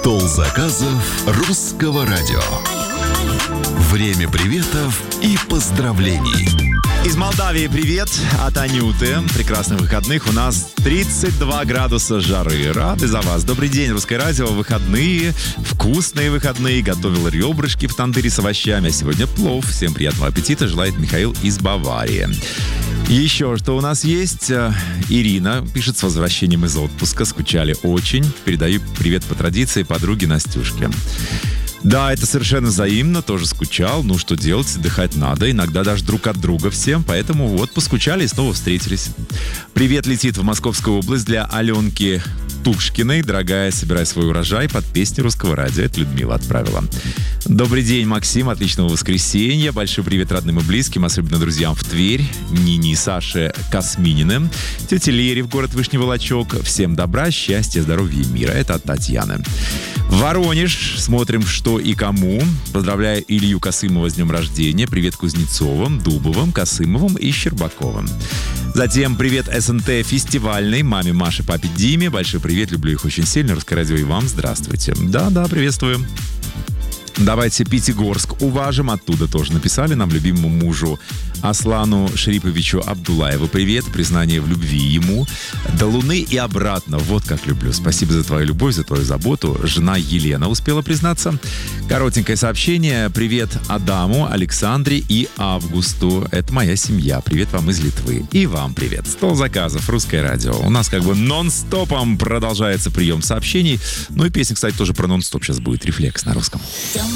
Стол заказов русского радио. Время приветов и поздравлений. Из Молдавии привет от Анюты. Прекрасных выходных. У нас 32 градуса жары. Рады за вас. Добрый день, Русское радио. Выходные, вкусные выходные. Готовил ребрышки в тандыре с овощами. А сегодня плов. Всем приятного аппетита. Желает Михаил из Баварии. Еще что у нас есть? Ирина пишет: с возвращением из отпуска. Скучали очень. Передаю привет по традиции подруге Настюшке. Да, это совершенно взаимно, тоже скучал. Ну, что делать, отдыхать надо. Иногда даже друг от друга всем. Поэтому вот поскучали и снова встретились. Привет летит в Московскую область для Аленки Тушкиной. Дорогая, собирай свой урожай под песни русского радио. Это Людмила отправила. Добрый день, Максим. Отличного воскресенья. Большой привет родным и близким, особенно друзьям в Тверь. Нине и Саше Космининым. Тете Лере в город Вышний Волочок. Всем добра, счастья, здоровья и мира. Это от Татьяны. Воронеж. Смотрим, что и кому. Поздравляю Илью Косымова с днем рождения. Привет Кузнецовым, Дубовым, Косымовым и Щербаковым. Затем привет СНТ фестивальной, маме Маше, папе Диме. Большой привет, люблю их очень сильно. Русское радио и вам здравствуйте. Да, приветствую. Давайте Пятигорск уважим. Оттуда тоже написали нам, любимому мужу Аслану Шариповичу Абдулаеву привет, признание в любви ему. До Луны и обратно. Вот как люблю. Спасибо за твою любовь, за твою заботу. Жена Елена успела признаться. Коротенькое сообщение. Привет Адаму, Александре и Августу. Это моя семья. Привет вам из Литвы. И вам привет. Стол заказов. Русское радио. У нас как бы нон-стопом продолжается прием сообщений. Ну и песня, кстати, тоже про нон-стоп сейчас будет. Рефлекс на русском.